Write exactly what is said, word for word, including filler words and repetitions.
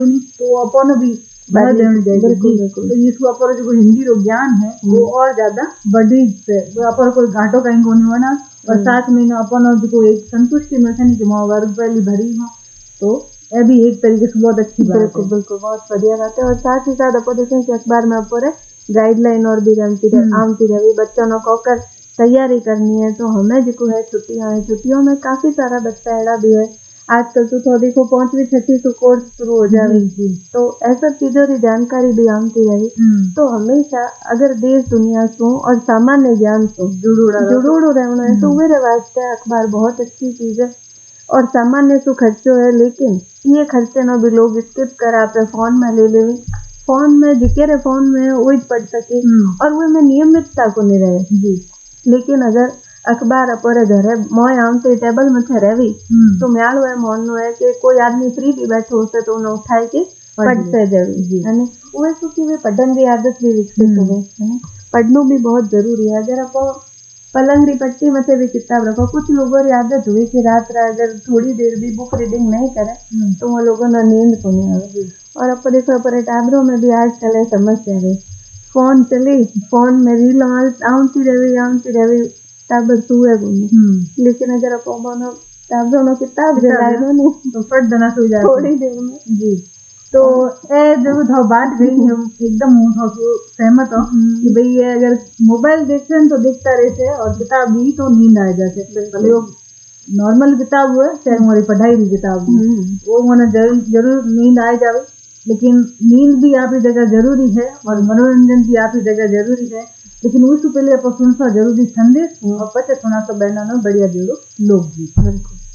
तो अपन भी बढ़ देनी चाहिए। बिल्कुल बिल्कुल। तो इसको अपन जो हिंदी रो ज्ञान है वो और ज्यादा बढ़ी से तो अपन कोई घाटो कहीं को नहीं होना और साथ में ना अपन जो एक संतुष्टि मिलता नहीं कि मैं वर्ग पहली भरी हूँ तो ये भी एक तरीके से बहुत अच्छी बात है। बिल्कुल बिल्कुल बहुत बढ़िया बात है। और साथ ही साथ अपन देखें कि अखबार में अपन गाइडलाइन और भी आमती रही बच्चों ने कोकर तैयारी करनी है तो हमें जो है छुट्टियां है छुट्टियों में काफी सारा बच्चा एड़ा भी है आजकल तो थोड़ी को पांचवी छठी तो कोर्स शुरू हो जाए तो ऐसा चीजों की जानकारी भी आमती रही। तो हमेशा अगर देश दुनिया सो और सामान्य ज्ञान सो जुड़ूड़ू रहना है तो मेरे वास्ते अखबार बहुत अच्छी चीज है और सामान्य सो खर्चो है। लेकिन ये खर्चे ना भी लोग स्किप करा अपने फोन में ले ले फोन में जिक्र फोन में वही पढ़ सके और वो में नियमितता को नहीं रहे जी। लेकिन अगर अखबार अपने घरे मोय आमते टेबल में रही तो म्याल है मोन है कि कोई आदमी फ्री भी बैठो होते तो उन्हें उठाई के पढ़ते जाए है वो क्योंकि वे पढ़ने की आदत भी विकसित हो गई है। पढ़ना भी बहुत जरूरी है। अगर आप पलंगड़ी पट्टी में से भी किताब रखो कुछ लोगों की आदत हुई कि रात रात अगर थोड़ी देर भी बुक रीडिंग नहीं करे तो वो लोगों ने नींद को नहीं आवे। और अब देखो पर टाबरों में भी आजकल समस्या है फोन चली फोन में रील आमती रही आमती रही टाबर सुए नहीं। लेकिन अगर अपन टाबरों में किताब नहीं तो फट देना सो जाए थोड़ी देर में जी। तो ए जब था बात गई हम एकदम सहमत हो कि भाई ये अगर मोबाइल देखते हैं तो देखता रहते हैं और किताब भी तो नींद आ जाते भले वो नॉर्मल किताब हुए चाहे हमारी पढ़ाई की किताब हो वो मैंने जरूर नींद आ जाए। लेकिन नींद भी आप ही जगह जरूरी है और मनोरंजन भी आप ही जगह जरूरी है। लेकिन उससे पहले आप सुनसा जरूरी संदेश और पचे सुना सब बहना बढ़िया जोड़ो लोकगीत। बिल्कुल।